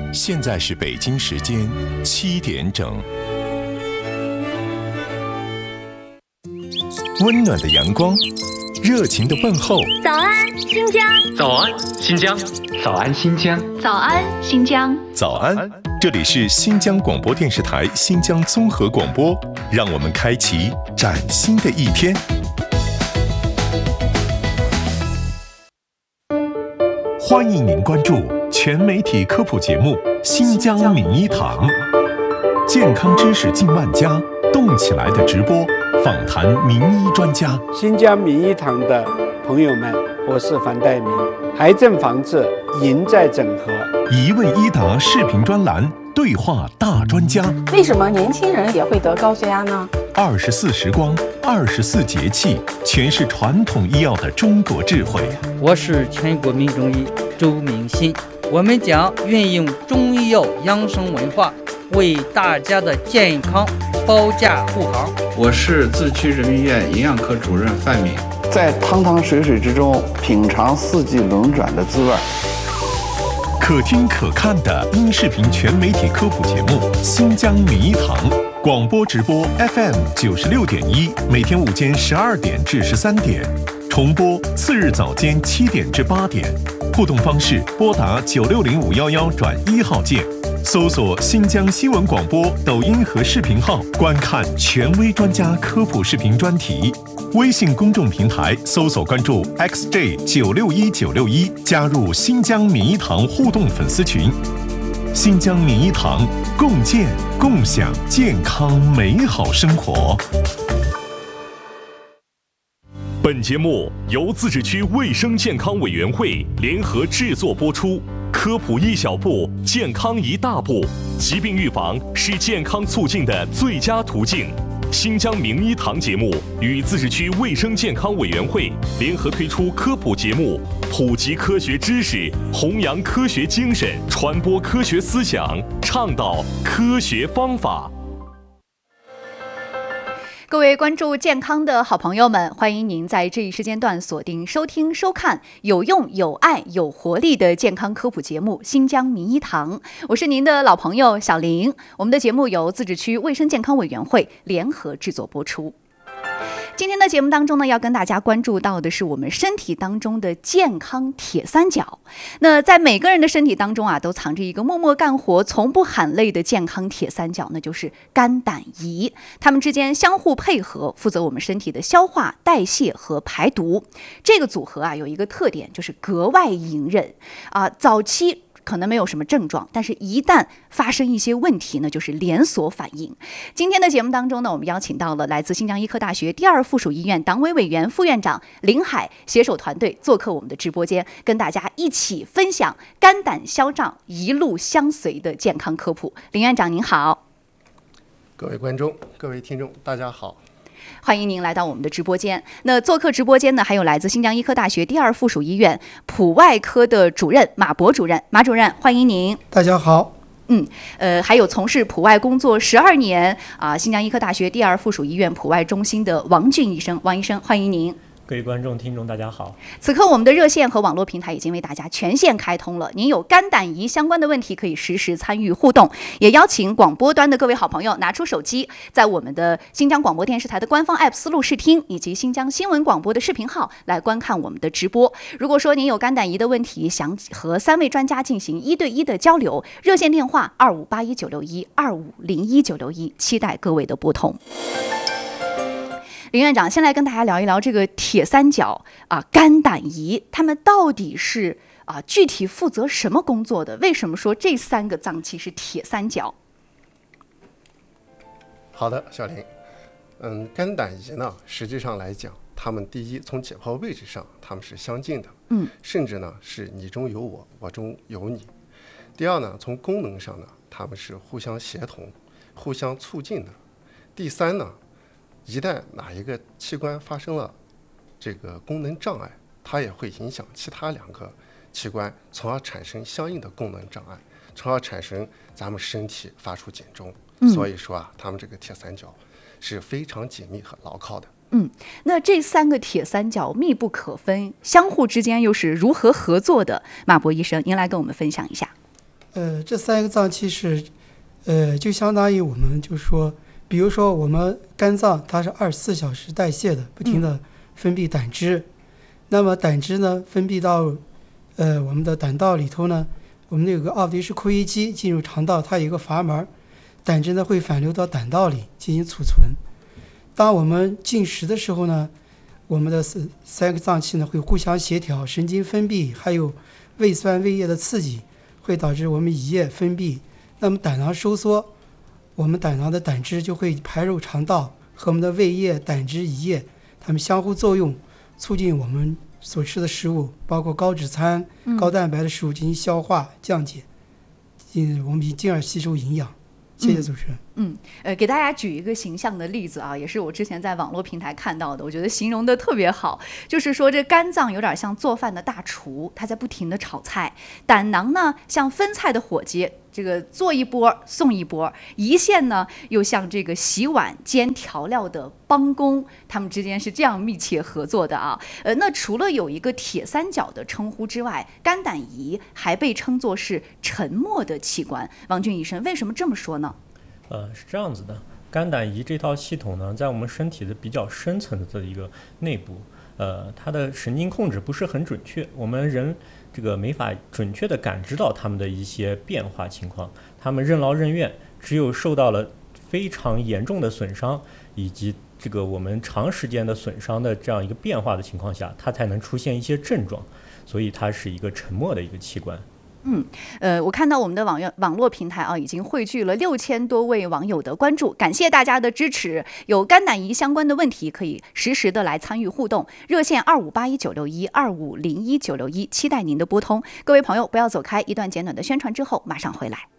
现在是北京时间7点整。温暖的阳光，热情的问候。 早安，新疆！ 早安，新疆！ 早安，新疆！ 早安，新疆！ 早安，这里是新疆广播电视台新疆综合广播，让我们开启崭新的一天。欢迎您关注全媒体科普节目《新疆名医堂》，健康知识近万家，动起来的直播，访谈名医专家。 新疆名医堂的朋友们，我是樊岱明。癌症防治赢在整合， 一问一答视频专栏，对话大专家。 为什么年轻人也会得高血压呢 ？24时光，24节气，全是传统医药的中国智慧。 我是全国名中医周明新，我们将运用中医药养生文化，为大家的健康保驾护航。 我是自区人民医院营养科主任范敏， 在汤汤水水之中品尝四季轮转的滋味。 可听可看的音视频全媒体科普节目《新疆名医堂》，广播直播 FM 96.1，每天午间12点至13点，重播次日早间7点至8点。互动方式：拨打960511转1号键，搜索新疆新闻广播抖音和视频号，观看权威专家科普视频专题。微信公众平台搜索关注 XJ961961，加入新疆名医堂互动粉丝群。新疆名医堂，共建共享健康美好生活。 本节目由自治区卫生健康委员会联合制作播出。科普一小步，健康一大步。疾病预防是健康促进的最佳途径。新疆名医堂节目与自治区卫生健康委员会联合推出科普节目，普及科学知识，弘扬科学精神，传播科学思想，倡导科学方法。 各位关注健康的好朋友们，欢迎您在这一时间段锁定收听收看有用有爱有活力的健康科普节目《新疆名医堂》，我是您的老朋友小玲。我们的节目由自治区卫生健康委员会联合制作播出。今天的节目当中呢，要跟大家关注到的是我们身体当中的健康铁三角。那在每个人的身体当中啊，都藏着一个默默干活、从不喊累的健康铁三角，那就是肝、胆、胰。它们之间相互配合，负责我们身体的消化、代谢和排毒。这个组合啊，有一个特点，就是格外隐忍啊。早期可能没有什么症状，但是一旦发生一些问题呢，就是连锁反应。今天的节目当中呢，我们邀请到了来自新疆医科大学第2附属医院党委委员、副院长林海携手团队做客我们的直播间，跟大家一起分享肝胆消胀一路相随的健康科普。林院长您好。 各位观众、各位听众，大家好。 欢迎您来到我们的直播间。那做客直播间呢，还有来自新疆医科大学第2附属医院普外科的主任马博主任。马主任，欢迎您。 大家好。 还有从事普外工作12年新疆医科大学第2附属医院普外中心的王俊医生。王医生，欢迎您。 各位观众、听众，大家好。 此刻我们的热线和网络平台已经为大家全线开通了，您有肝胆胰相关的问题可以实时参与互动，也邀请广播端的各位好朋友拿出手机，在我们的新疆广播电视台的官方 App 思路视听以及新疆新闻广播的视频号来观看我们的直播。如果说您有肝胆胰的问题，想和3位专家进行1对1的交流，热线电话2581-961-2501-961，期待各位的拨通。林院长，先来跟大家聊一聊这个铁三角肝胆胰，他们到底是具体负责什么工作的？为什么说这3个脏器是铁三角？ 好的，小林，肝胆胰呢，实际上来讲，他们第一从解剖位置上他们是相近的，甚至呢是你中有我，我中有你。第二呢，从功能上呢，他们是互相协同、互相促进的。第三呢，一旦哪一个器官发生了这个功能障碍，它也会影响其他2个器官，从而产生相应的功能障碍，从而产生咱们身体发出警钟。所以说他们这个铁三角是非常紧密和牢靠的。 那这3个铁三角密不可分，相互之间又是如何合作的？马博医生，您来跟我们分享一下。 这3个脏器是，就相当于我们就说，比如说我们肝脏它是24小时代谢的，不停的分泌胆汁，那么胆汁呢分泌到我们的胆道里头呢，我们有个奥狄氏括约肌进入肠道，它有一个阀门，胆汁呢会反流到胆道里进行储存。当我们进食的时候呢，我们的3个脏器呢会互相协调，神经分泌还有胃酸胃液的刺激，会导致我们胰液分泌，那么胆囊收缩，我们胆囊的胆汁就会排入肠道，和我们的胃液、胆汁、胰液它们相互作用，促进我们所吃的食物，包括高脂餐、高蛋白的食物进行消化降解，我们进而吸收营养。谢谢主持人。 给大家举一个形象的例子啊，也是我之前在网络平台看到的，我觉得形容的特别好。就是说这肝脏有点像做饭的大厨，他在不停的炒菜；胆囊呢像分菜的伙计，这个做一波送一波；胰腺呢又像这个洗碗煎调料的帮工，他们之间是这样密切合作的啊。那除了有一个铁三角的称呼之外，肝胆胰还被称作是沉默的器官。王俊医生，为什么这么说呢？ 是这样子的，肝胆胰这套系统呢，在我们身体的比较深层的一个内部，它的神经控制不是很准确，我们人这个没法准确的感知到它们的一些变化情况，它们任劳任怨，只有受到了非常严重的损伤，以及这个我们长时间的损伤的这样一个变化的情况下，它才能出现一些症状，所以它是一个沉默的一个器官。 我看到我们的网络平台啊，已经汇聚了6000多位网友的关注，感谢大家的支持。有肝胆胰相关的问题，可以实时的来参与互动。热线25819612501961，期待您的拨通。各位朋友，不要走开，一段简短的宣传之后马上回来。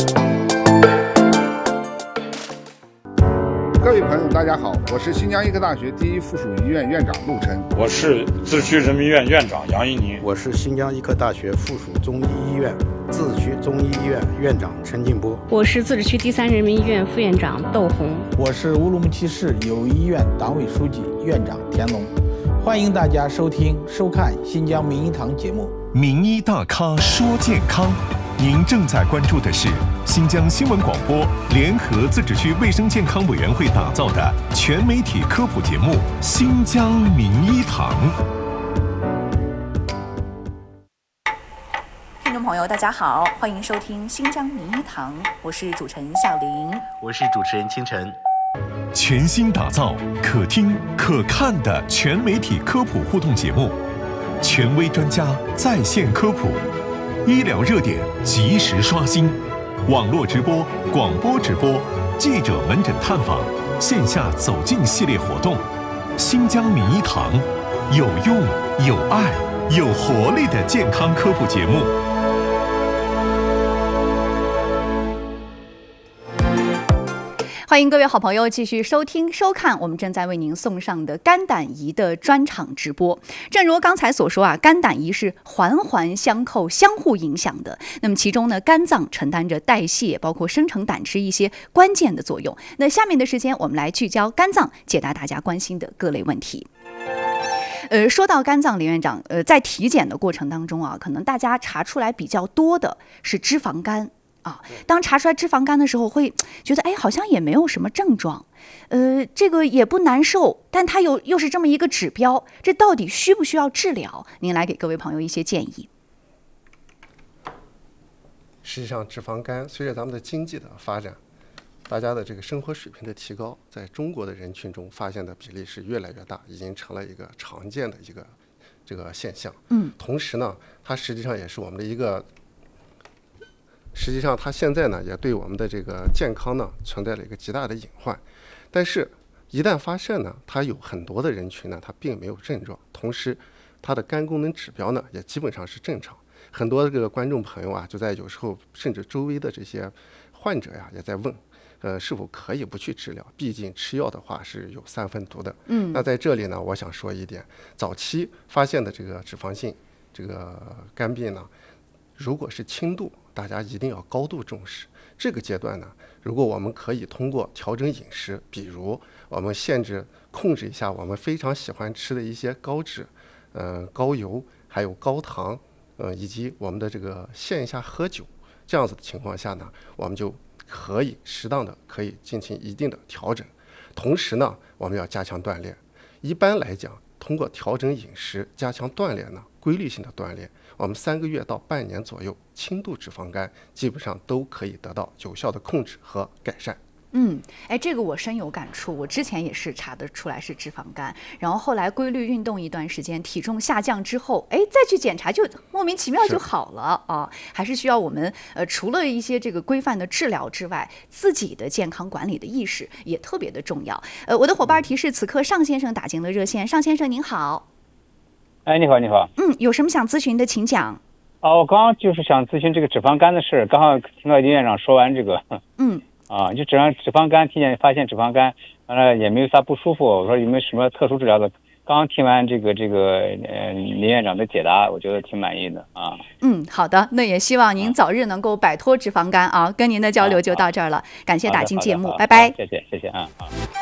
各位朋友，大家好，我是新疆医科大学第一附属医院院长陆晨。 我是自区人民医院院长杨一宁。 我是新疆医科大学附属中医医院自治区中医医院院长陈进波。 我是自治区第3人民医院副院长窦红。 我是乌鲁木齐市友谊医院党委书记院长田龙。欢迎大家收听收看新疆名医堂节目。 名医大咖说健康，您正在关注的是新疆新闻广播联合自治区卫生健康委员会打造的全媒体科普节目《新疆名医堂》。 听众朋友，大家好，欢迎收听《新疆名医堂》，我是主持人笑玲， 我是主持人清晨。 全新打造可听可看的全媒体科普互动节目，权威专家在线科普，医疗热点及时刷新，网络直播、广播直播，记者门诊探访，线下走进系列活动。新疆名医堂，有用、有爱、有活力的健康科普节目。 欢迎各位好朋友继续收听收看我们正在为您送上的肝胆胰的专场直播。正如刚才所说啊，肝胆胰是环环相扣、相互影响的。那么其中呢，肝脏承担着代谢，包括生成胆汁一些关键的作用。那下面的时间，我们来聚焦肝脏，解答大家关心的各类问题。说到肝脏，林院长，在体检的过程当中啊，可能大家查出来比较多的是脂肪肝。当查出来脂肪肝的时候，会觉得好像也没有什么症状，这个也不难受，但它又是这么一个指标，这到底需不需要治疗？您来给各位朋友一些建议。 实际上，脂肪肝随着咱们的经济的发展，大家的这个生活水平的提高，在中国的人群中发现的比例是越来越大，已经成了一个常见的这个现象。同时呢，它实际上也是我们的一个。实际上，它现在呢也对我们的这个健康呢存在了一个极大的隐患。但是，一旦发现呢，它有很多的人群呢，它并没有症状，同时，它的肝功能指标呢也基本上是正常。很多这个观众朋友啊，就在有时候甚至周围的这些患者呀，也在问，是否可以不去治疗？毕竟吃药的话是有3分毒的。那在这里呢，我想说一点，早期发现的这个脂肪性这个肝病呢，如果是轻度，大家一定要高度重视。这个阶段呢，如果我们可以通过调整饮食，比如我们控制一下我们非常喜欢吃的一些高脂、高油，还有高糖，以及我们的这个限一下喝酒， 这样子的情况下呢，我们就可以适当的可以进行一定的调整。同时呢，我们要加强锻炼。一般来讲，通过调整饮食、加强锻炼呢，规律性的锻炼，我们3个月到半年左右，轻度脂肪肝基本上都可以得到有效的控制和改善。 这个我深有感触。我之前也是查得出来是脂肪肝，然后后来规律运动一段时间，体重下降之后，再去检查就莫名其妙就好了啊！还是需要我们除了一些这个规范的治疗之外，自己的健康管理的意识也特别的重要。我的伙伴提示，此刻尚先生打进了热线。尚先生您好。 你好，你好。 有什么想咨询的，请讲。 我刚刚就是想咨询这个脂肪肝的事，刚好听到林院长说完这个。就脂肪肝，发现脂肪肝，完了也没有啥不舒服。我说有没有什么特殊治疗的？刚刚听完这个林院长的解答，我觉得挺满意的啊。 好的，那也希望您早日能够摆脱脂肪肝啊。跟您的交流就到这儿了，感谢打进节目，拜拜。 谢谢啊。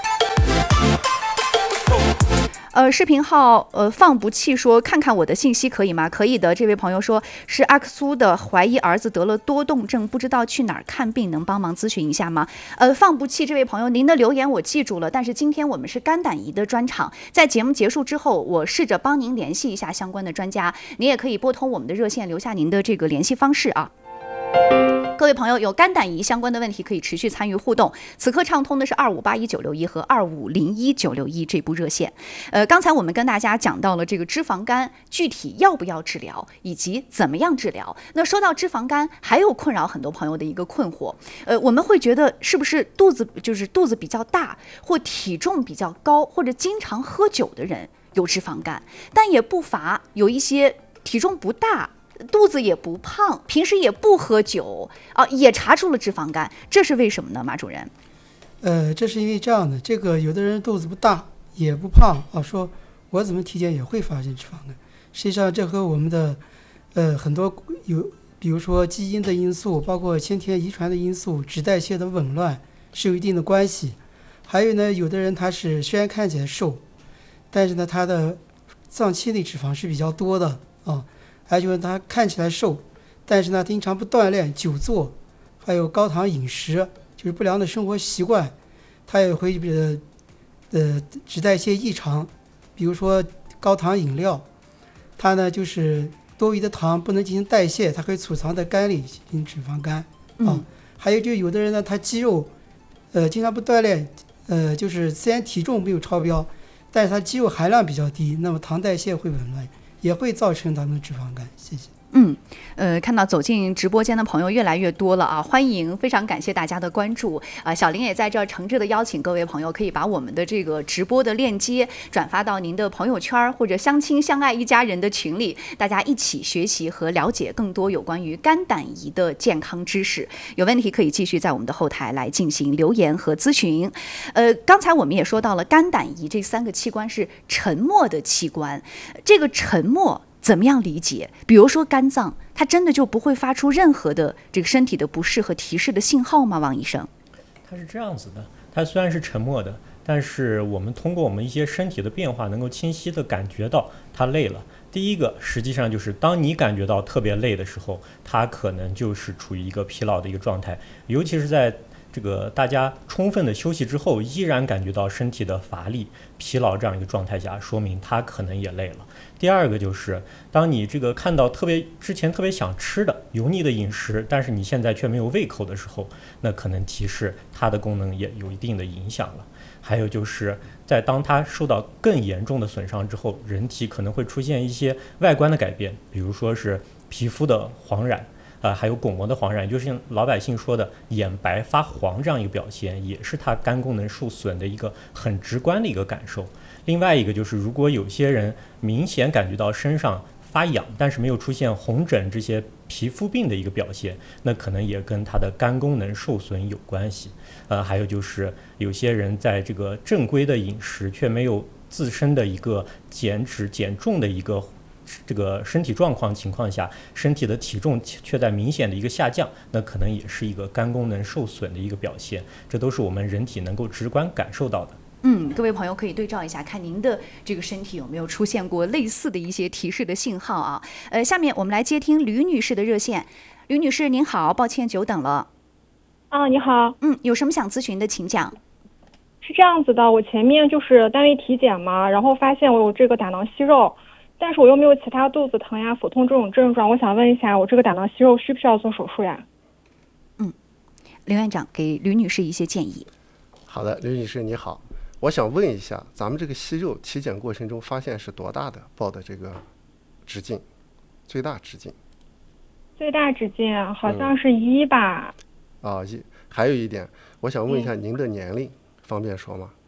视频号放不弃说看看我的信息可以吗？可以的。这位朋友说是阿克苏的，怀疑儿子得了多动症，不知道去哪儿看病，能帮忙咨询一下吗？放不弃这位朋友，您的留言我记住了，但是今天我们是肝胆胰的专场，在节目结束之后，我试着帮您联系一下相关的专家，您也可以拨通我们的热线，留下您的这个联系方式啊。各位朋友，有肝胆胰相关的问题可以持续参与互动。此刻畅通的是2581-961和2501-961这部热线。刚才我们跟大家讲到了这个脂肪肝具体要不要治疗，以及怎么样治疗。那说到脂肪肝，还有困扰很多朋友的一个困惑，我们会觉得是不是肚子比较大，或体重比较高，或者经常喝酒的人有脂肪肝，但也不乏有一些体重不大，肚子也不胖，平时也不喝酒也查出了脂肪肝，这是为什么呢？马主任？ 这是因为这样的，这个有的人肚子不大也不胖说我怎么体检也会发现脂肪肝。实际上这和我们的很多比如说基因的因素，包括先天遗传的因素，脂代谢的紊乱是有一定的关系。还有呢，有的人他是虽然看起来瘦，但是呢他的脏器内脂肪是比较多的还有就是他看起来瘦，但是呢经常不锻炼、久坐，还有高糖饮食，就是不良的生活习惯，他也会脂代谢异常。比如说高糖饮料，它呢就是多余的糖不能进行代谢，它可以储藏在肝里进行脂肪肝还有就有的人呢，他肌肉经常不锻炼，就是虽然体重没有超标，但是他肌肉含量比较低，那么糖代谢会紊乱，也会造成他们的脂肪肝。谢谢。 看到走进直播间的朋友越来越多了啊，欢迎，非常感谢大家的关注啊！小林也在这儿诚挚的邀请各位朋友，可以把我们的这个直播的链接转发到您的朋友圈或者相亲相爱一家人的群里，大家一起学习和了解更多有关于肝胆胰的健康知识。有问题可以继续在我们的后台来进行留言和咨询。刚才我们也说到了肝胆胰这3个器官是沉默的器官，这个沉默怎么样理解？比如说肝脏，它真的就不会发出任何的这个身体的不适和提示的信号吗？王医生？ 它是这样子的，它虽然是沉默的，但是我们通过我们一些身体的变化，能够清晰的感觉到它累了。第一个，实际上就是当你感觉到特别累的时候，它可能就是处于一个疲劳的一个状态，尤其是在这个大家充分的休息之后，依然感觉到身体的乏力、疲劳这样一个状态下，说明他可能也累了。第二个就是当你这个看到之前特别想吃的油腻的饮食，但是你现在却没有胃口的时候，那可能提示它的功能也有一定的影响了。还有就是在当它受到更严重的损伤之后，人体可能会出现一些外观的改变，比如说是皮肤的黄染还有巩膜的黄染，就是像老百姓说的眼白发黄这样一个表现，也是它肝功能受损的一个很直观的一个感受。另外一个就是如果有些人明显感觉到身上发痒，但是没有出现红疹这些皮肤病的一个表现，那可能也跟他的肝功能受损有关系。还有就是有些人在这个正规的饮食却没有自身的一个减脂减重的一个这个身体状况情况下，身体的体重却在明显的一个下降，那可能也是一个肝功能受损的一个表现，这都是我们人体能够直观感受到的。 各位朋友可以对照一下，看您的这个身体有没有出现过类似的一些提示的信号啊。下面我们来接听吕女士的热线。 吕女士您好，抱歉久等了。 你好。 有什么想咨询的请讲。 是这样子的，我前面就是单位体检嘛，然后发现我有这个胆囊息肉，但是我又没有其他肚子疼呀、腹痛这种症状，我想问一下，我这个胆囊息肉需不需要做手术呀？ 林院长给吕女士一些建议。 好的，吕女士你好，我想问一下，咱们这个息肉体检过程中发现是多大的报的这个直径，最大直径？ 最大直径好像是1吧。 1。还有一点，我想问一下您的年龄，方便说吗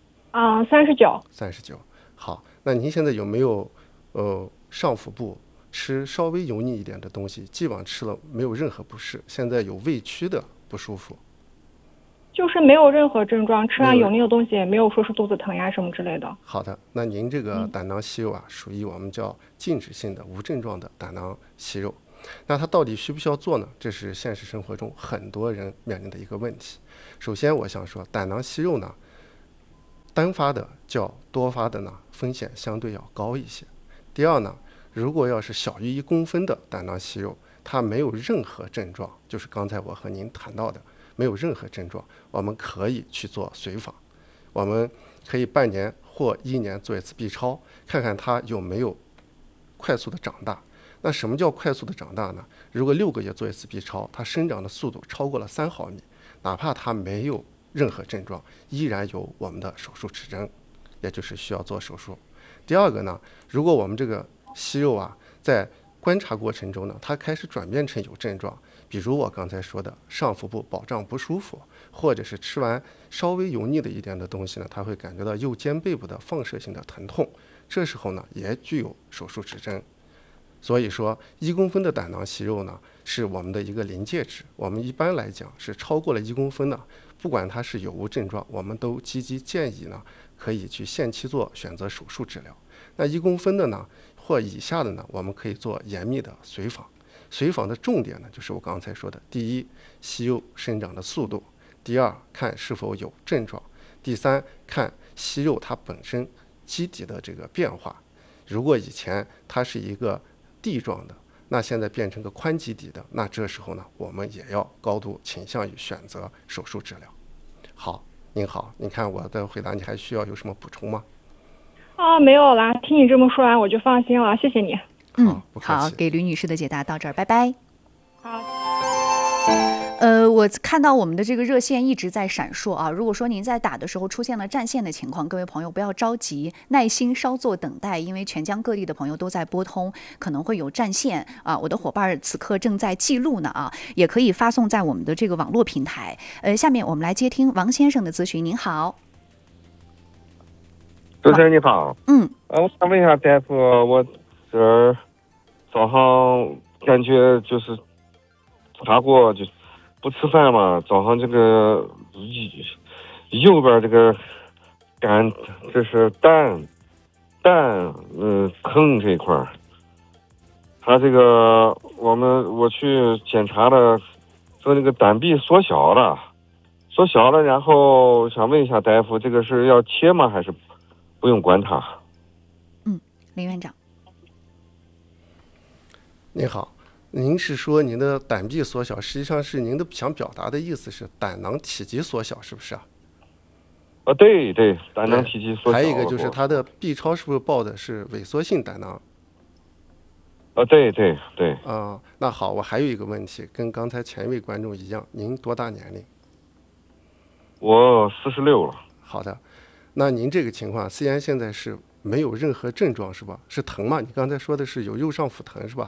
？39。 39。好，那您现在有没有上腹部吃稍微油腻一点的东西？既往吃了没有任何不适，现在有胃区的不舒服？ 就是没有任何症状，吃完油腻的东西也没有说是肚子疼呀什么之类的。 好的，那您这个胆囊息肉啊，属于我们叫静止性的无症状的胆囊息肉。那它到底需不需要做呢？这是现实生活中很多人面临的一个问题。首先我想说，胆囊息肉呢，单发的较多发的呢风险相对要高一些。第二呢，如果要是小于1公分的胆囊息肉，它没有任何症状，就是刚才我和您谈到的没有任何症状，我们可以去做随访，我们可以半年或1年做一次 B 超，看看它有没有快速的长大。那什么叫快速的长大呢？如果6个月做一次 B 超，它生长的速度超过了3毫米，哪怕它没有任何症状，依然有我们的手术指征，也就是需要做手术。第二个呢，如果我们这个息肉啊，在观察过程中呢，它开始转变成有症状，比如我刚才说的上腹部饱胀不舒服，或者是吃完稍微油腻的一点的东西呢，它会感觉到右肩背部的放射性的疼痛，这时候呢，也具有手术指征。所以说1公分的胆囊息肉呢，是我们的一个临界值。我们一般来讲是超过了1公分呢，不管它是有无症状，我们都积极建议呢，可以去限期做选择手术治疗。那1公分的呢，或以下的呢，我们可以做严密的随访。随访的重点呢，就是我刚才说的：第一，息肉生长的速度；第二，看是否有症状；第三，看息肉它本身基底的这个变化。如果以前它是一个地状的，那现在变成个宽基底的，那这时候呢，我们也要高度倾向于选择手术治疗。好，您好，您看我的回答，你还需要有什么补充吗？ 没有啦，听你这么说完我就放心了，谢谢你。 好，给吕女士的解答到这儿，拜拜。 好。 我看到我们的这个热线一直在闪烁啊。如果说您在打的时候出现了占线的情况，各位朋友不要着急，耐心稍作等待，因为全疆各地的朋友都在拨通，可能会有占线啊。我的伙伴此刻正在记录呢啊，也可以发送在我们的这个网络平台。下面我们来接听王先生的咨询。您好， 主持人你好。我想问一下大夫，我这早上感觉就是查过就不吃饭嘛，早上这个右边这个肝，这是胆坑这一块儿，他这个我去检查了，说那个胆壁缩小了，然后想问一下大夫，这个是要切吗，还是不用管它？ 林院长， 你好。您是说您的胆壁缩小，实际上是您的想表达的意思是胆囊体积缩小，是不是啊？ 对，胆囊体积缩小。 还有一个就是他的 B 超是不是报的是萎缩性胆囊？ 对。 那好，我还有一个问题，跟刚才前一位观众一样，您多大年龄？ 我46了。 好的，那您这个情况虽然现在是没有任何症状是吧？是疼吗？你刚才说的是有右上腹疼是吧？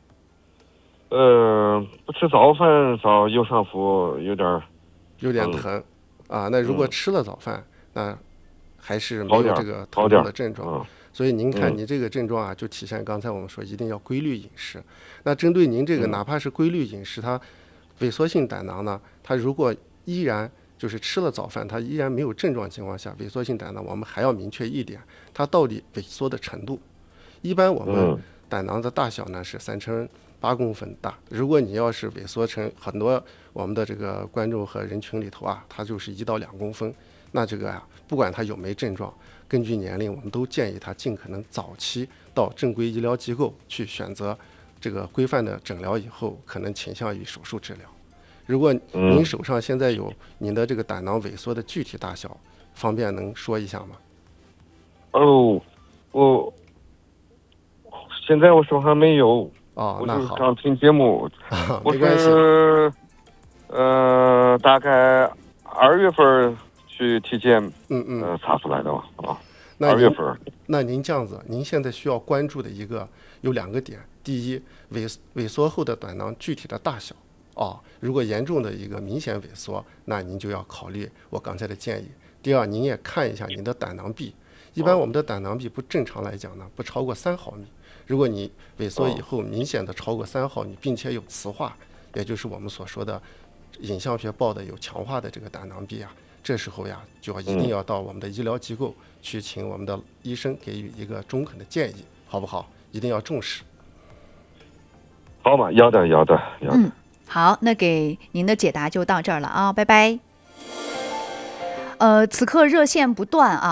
不吃早饭，右上腹有点疼啊。那如果吃了早饭，那还是没有这个疼痛的症状。所以您看，你这个症状啊，就体现刚才我们说一定要规律饮食。那针对您这个，哪怕是规律饮食，它萎缩性胆囊呢，它如果依然就是吃了早饭，它依然没有症状情况下，萎缩性胆囊我们还要明确一点，它到底萎缩的程度。一般我们胆囊的大小呢是3×8公分大，如果你要是萎缩成很多我们的这个观众和人群里头啊，它就是1到2公分，那这个啊，不管它有没症状，根据年龄，我们都建议他尽可能早期到正规医疗机构去选择这个规范的诊疗以后，可能倾向于手术治疗。如果您手上现在有您的这个胆囊萎缩的具体大小，方便能说一下吗？ 我现在我手上没有。 那好， 刚听节目， 没关系。 大概2月份去体检，查出来的吧。2月份。 那您这样子，您现在需要关注的有2个点：第一，萎缩后的胆囊具体的大小。如果严重的一个明显萎缩，那您就要考虑我刚才的建议。第二，您也看一下您的胆囊壁。一般我们的胆囊壁不正常来讲呢，不超过3毫米。如果你萎缩以后明显的超过3毫米，并且有磁化，也就是我们所说的影像学报的有强化的这个胆囊壁这时候就一定要到我们的医疗机构去，请我们的医生给予一个中肯的建议，好不好？一定要重视。 好嘛，要的。 好，那给您的解答就到这儿了啊，拜拜。此刻热线不断啊。